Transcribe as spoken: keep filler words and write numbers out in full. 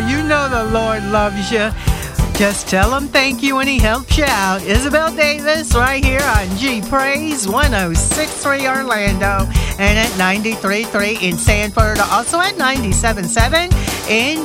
you know the Lord loves you. Just tell him thank you when he helps you out. Isabel Davis right here on G Praise one oh six point three Orlando and at ninety-three point three in Sanford. Also at ninety-seven point seven in